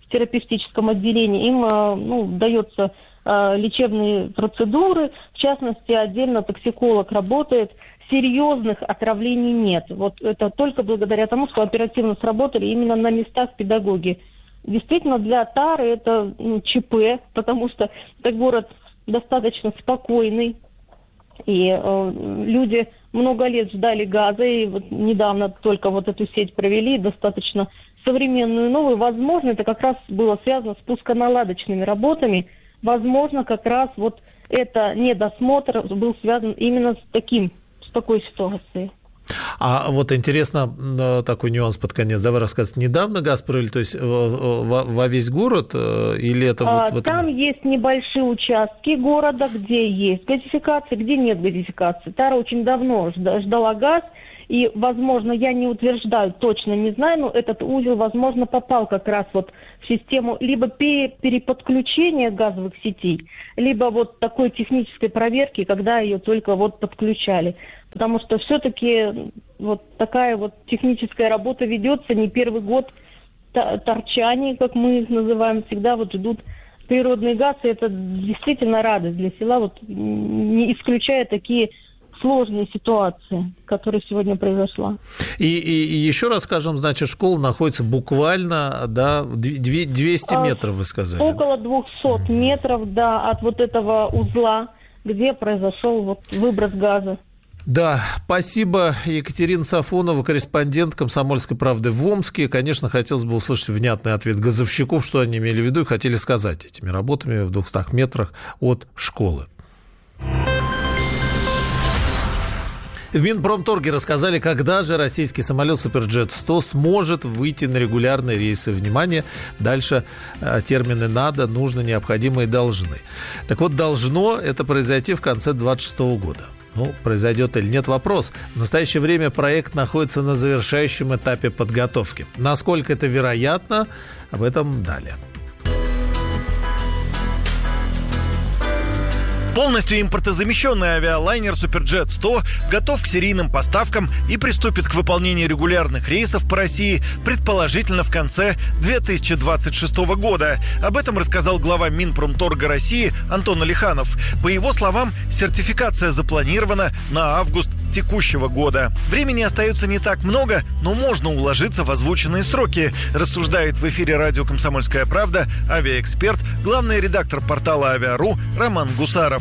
в терапевтическом отделении, им дается лечебные процедуры, в частности, отдельно токсиколог работает, серьезных отравлений нет. Вот это только благодаря тому, что оперативно сработали именно на местах педагоги. Действительно, для Тары это ЧП, потому что это город достаточно спокойный, и люди много лет ждали газа, и вот недавно только вот эту сеть провели, достаточно современную, новую. Возможно, это как раз было связано с пусконаладочными работами. Возможно, как раз вот это недосмотр был связан именно с такой ситуацией. А вот интересно, такой нюанс под конец. Давай рассказывать. Недавно газ провели, то есть во весь город? Или это вот в этом... Там есть небольшие участки города, где есть газификация, где нет газификации. Тара очень давно ждала газ, и, возможно, я не утверждаю, точно не знаю, но этот узел, возможно, попал как раз вот в систему либо переподключения газовых сетей, либо вот такой технической проверки, когда ее только вот подключали. Потому что все-таки вот такая вот техническая работа ведется не первый год. Торчане, как мы их называем, всегда вот ждут природный газ, и это действительно радость для села, вот не исключая такие сложные ситуации, которые сегодня произошла. И еще раз скажем, значит, школа находится буквально, 200 метров, вы сказали. Около 200 метров, от вот этого узла, где произошел вот выброс газа. Да, спасибо. Екатерина Сафонова, корреспондент «Комсомольской правды» в Омске. Конечно, хотелось бы услышать внятный ответ газовщиков, что они имели в виду и хотели сказать этими работами в 200 метрах от школы. В Минпромторге рассказали, когда же российский самолет «Суперджет-100» сможет выйти на регулярные рейсы. Внимание, дальше термины «надо», «нужно», «необходимо» и «должны». Так вот, должно это произойти в конце 2026 года. Произойдет или нет, вопрос. В настоящее время проект находится на завершающем этапе подготовки. Насколько это вероятно, об этом далее. Полностью импортозамещенный авиалайнер «Суперджет-100» готов к серийным поставкам и приступит к выполнению регулярных рейсов по России, предположительно в конце 2026 года. Об этом рассказал глава Минпромторга России Антон Алиханов. По его словам, сертификация запланирована на август текущего года. Времени остается не так много, но можно уложиться в озвученные сроки, рассуждает в эфире радио «Комсомольская правда» авиаэксперт, главный редактор портала «Авиа.ру» Роман Гусаров.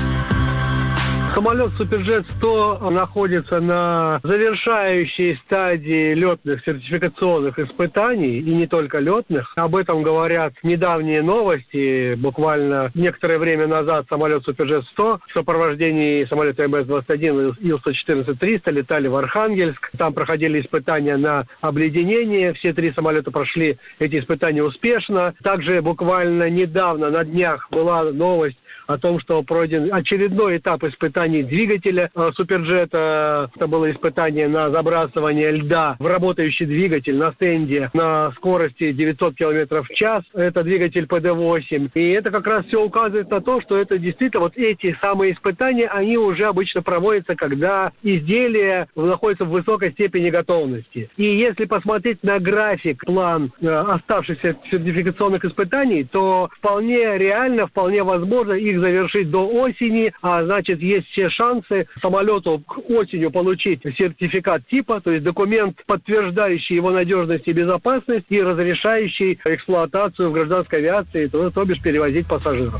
Самолет «Суперджет-100» находится на завершающей стадии летных сертификационных испытаний, и не только летных. Об этом говорят недавние новости. Буквально некоторое время назад самолет «Суперджет-100» в сопровождении самолета МС-21 и Ил-114-300 летали в Архангельск. Там проходили испытания на обледенение. Все три самолета прошли эти испытания успешно. Также буквально недавно, на днях, была новость о том, что пройден очередной этап испытаний двигателя «Суперджета». Это было испытание на забрасывание льда в работающий двигатель на стенде на скорости 900 км в час. Это двигатель ПД-8. И это как раз все указывает на то, что это действительно вот эти самые испытания, они уже обычно проводятся, когда изделие находится в высокой степени готовности. И если посмотреть на график, план оставшихся сертификационных испытаний, то вполне реально, вполне возможно их завершить до осени, а значит есть все шансы самолету к осенью получить сертификат типа, то есть документ, подтверждающий его надежность и безопасность и разрешающий эксплуатацию в гражданской авиации, то бишь перевозить пассажиров.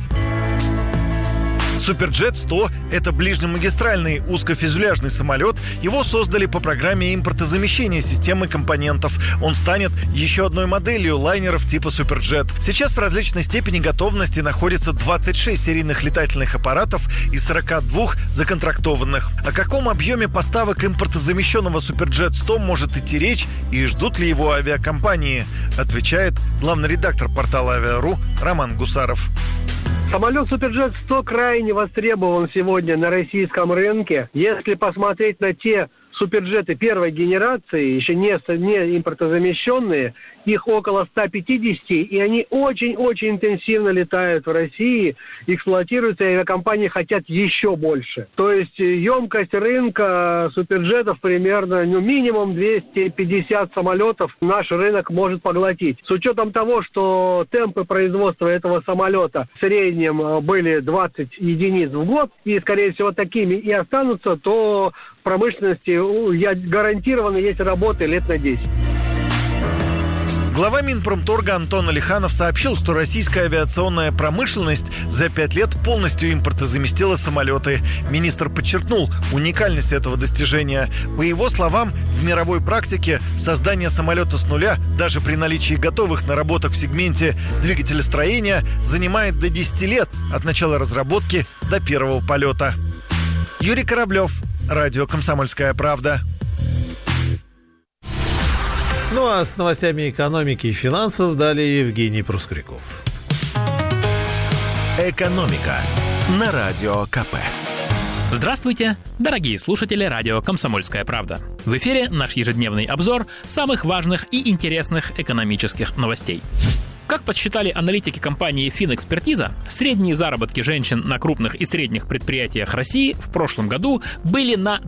«Суперджет-100» — это ближнемагистральный узкофюзеляжный самолет. Его создали по программе импортозамещения системы компонентов. Он станет еще одной моделью лайнеров типа «Суперджет». Сейчас в различной степени готовности находится 26 серийных летательных аппаратов и 42 законтрактованных. О каком объеме поставок импортозамещенного «Суперджет-100» может идти речь и ждут ли его авиакомпании, отвечает главный редактор портала «Авиа.ру» Роман Гусаров. Самолет «Суперджет-100» крайне востребован сегодня на российском рынке. Если посмотреть на те суперджеты первой генерации, еще не импортозамещенные, их около 150, и они очень-очень интенсивно летают в России, эксплуатируются, и авиакомпании хотят еще больше. То есть емкость рынка суперджетов примерно, минимум 250 самолетов наш рынок может поглотить. С учетом того, что темпы производства этого самолета в среднем были 20 единиц в год, и, скорее всего, такими и останутся, то в промышленности гарантированно есть работы лет на 10. Глава Минпромторга Антон Алиханов сообщил, что российская авиационная промышленность за 5 лет полностью импортозаместила самолеты. Министр подчеркнул уникальность этого достижения. По его словам, в мировой практике создание самолета с нуля, даже при наличии готовых наработок в сегменте двигателестроения, занимает до 10 лет от начала разработки до первого полета. Юрий Кораблев, радио «Комсомольская правда». Ну а с новостями экономики и финансов далее Евгений Проскуряков. «Экономика» на Радио КП. Здравствуйте, дорогие слушатели радио «Комсомольская правда». В эфире наш ежедневный обзор самых важных и интересных экономических новостей. Как подсчитали аналитики компании «Финэкспертиза», средние заработки женщин на крупных и средних предприятиях России в прошлом году были на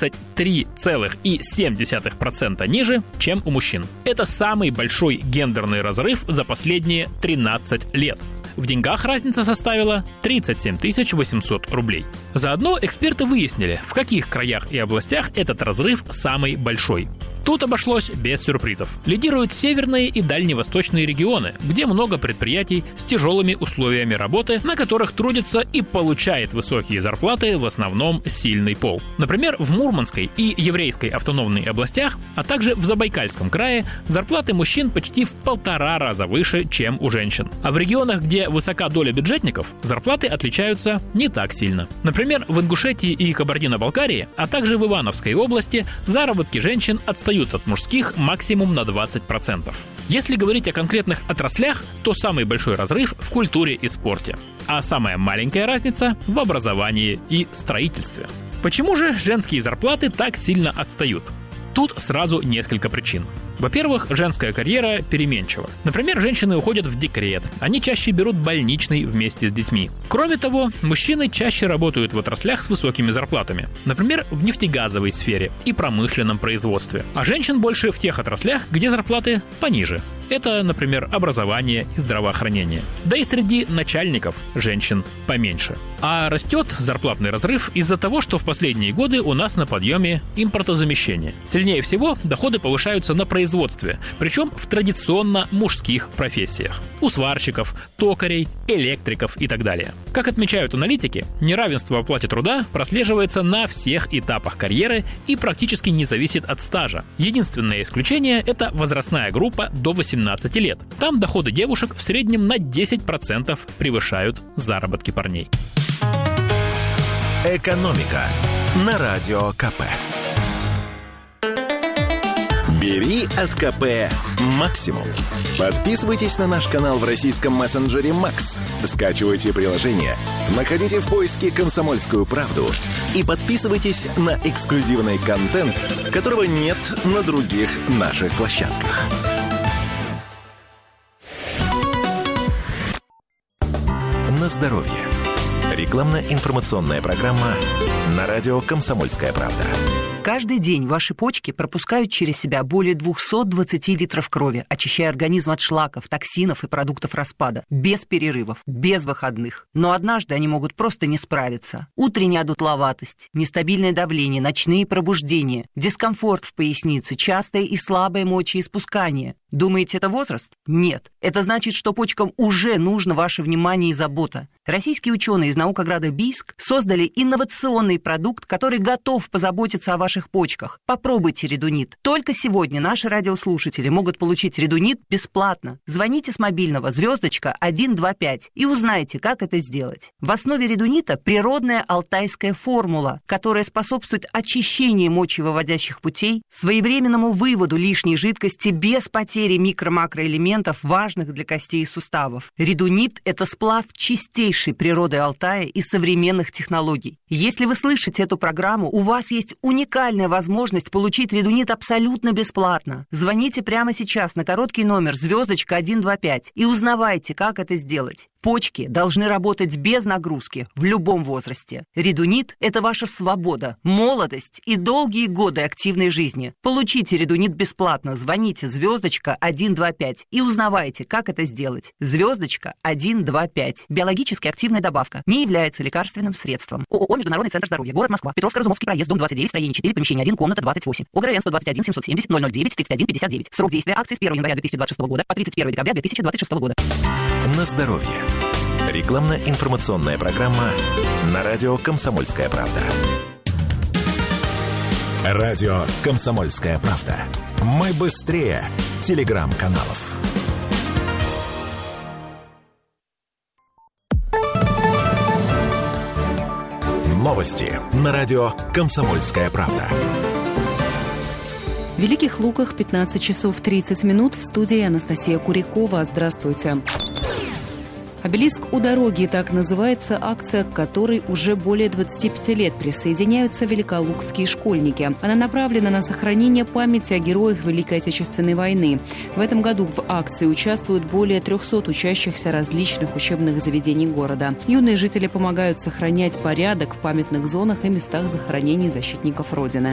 33,7% ниже, чем у мужчин. Это самый большой гендерный разрыв за последние 13 лет. В деньгах разница составила 37 800 рублей. Заодно эксперты выяснили, в каких краях и областях этот разрыв самый большой. Тут обошлось без сюрпризов. Лидируют северные и дальневосточные регионы, где много предприятий с тяжелыми условиями работы, на которых трудится и получает высокие зарплаты в основном сильный пол. Например, в Мурманской и Еврейской автономной областях, а также в Забайкальском крае зарплаты мужчин почти в 1,5 раза выше, чем у женщин. А в регионах, где высока доля бюджетников, зарплаты отличаются не так сильно. Например, в Ингушетии и Кабардино-Балкарии, а также в Ивановской области заработки женщин отстают от мужских максимум на 20%. Если говорить о конкретных отраслях, то самый большой разрыв в культуре и спорте, а самая маленькая разница в образовании и строительстве. Почему же женские зарплаты так сильно отстают? Тут сразу несколько причин. Во-первых, женская карьера переменчива. Например, женщины уходят в декрет, они чаще берут больничный вместе с детьми. Кроме того, мужчины чаще работают в отраслях с высокими зарплатами. Например, в нефтегазовой сфере и промышленном производстве. А женщин больше в тех отраслях, где зарплаты пониже. Это, например, образование и здравоохранение. Да и среди начальников женщин поменьше. А растет зарплатный разрыв из-за того, что в последние годы у нас на подъеме импортозамещение. Сильнее всего доходы повышаются на производстве, причем в традиционно мужских профессиях. У сварщиков, токарей, электриков и так далее. Как отмечают аналитики, неравенство в оплате труда прослеживается на всех этапах карьеры и практически не зависит от стажа. Единственное исключение – это возрастная группа до 18 лет. Там доходы девушек в среднем на 10% превышают заработки парней. «Экономика» на Радио КП. Бери от КП максимум. Подписывайтесь на наш канал в российском мессенджере Max. Скачивайте приложение, находите в поиске «Комсомольскую правду» и подписывайтесь на эксклюзивный контент, которого нет на других наших площадках. На здоровье. Рекламно-информационная программа на радио «Комсомольская правда». Каждый день ваши почки пропускают через себя более 220 литров крови, очищая организм от шлаков, токсинов и продуктов распада. Без перерывов, без выходных. Но однажды они могут просто не справиться. Утренняя одутловатость, нестабильное давление, ночные пробуждения, дискомфорт в пояснице, частое и слабое мочеиспускание. Думаете, это возраст? Нет. Это значит, что почкам уже нужно ваше внимание и забота. Российские ученые из наукограда Бийск создали инновационный продукт, который готов позаботиться о ваших почках. Попробуйте редунит. Только сегодня наши радиослушатели могут получить редунит бесплатно. Звоните с мобильного *125 и узнайте, как это сделать. В основе редунита природная алтайская формула, которая способствует очищению мочевыводящих путей, своевременному выводу лишней жидкости без потери потери микро-макроэлементов, важных для костей и суставов. Редунит – это сплав чистейшей природы Алтая и современных технологий. Если вы слышите эту программу, у вас есть уникальная возможность получить редунит абсолютно бесплатно. Звоните прямо сейчас на короткий номер *125 и узнавайте, как это сделать. Почки должны работать без нагрузки в любом возрасте. Редунит – это ваша свобода, молодость и долгие годы активной жизни. Получите редунит бесплатно. Звоните *125 и узнавайте, как это сделать. *125. Биологически активная добавка. Не является лекарственным средством. ООО «Международный центр здоровья». Город Москва. Петровско-Разумовский проезд, дом 29, строение 4, помещение 1, комната 28. ОГРН 121 770 009 31 59. Срок действия акции с 1 января 2026 года по 31 декабря 2026 года. На здоровье. Рекламно-информационная программа на радио «Комсомольская правда». Радио «Комсомольская правда». Мы быстрее телеграм-каналов. Новости на радио «Комсомольская правда». В Великих Луках 15 часов 30 минут. В студии Анастасия Курякова. Здравствуйте. «Обелиск у дороги» – так называется акция, к которой уже более 25 лет присоединяются великолукские школьники. Она направлена на сохранение памяти о героях Великой Отечественной войны. В этом году в акции участвуют более 300 учащихся различных учебных заведений города. Юные жители помогают сохранять порядок в памятных зонах и местах захоронений защитников Родины.